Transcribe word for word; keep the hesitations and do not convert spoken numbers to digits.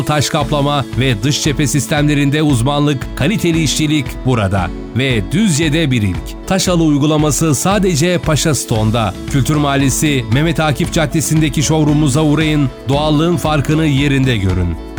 taş kaplama ve dış cephe sistemlerinde uzmanlık, kaliteli işçilik burada. Ve Düzce'de bir ilk. Taşalı uygulaması sadece Paşa Stone'da. Kültür Mahallesi Mehmet Akif Caddesi'ndeki showroom'umuza uğrayın, doğallığın farkını yerinde görün.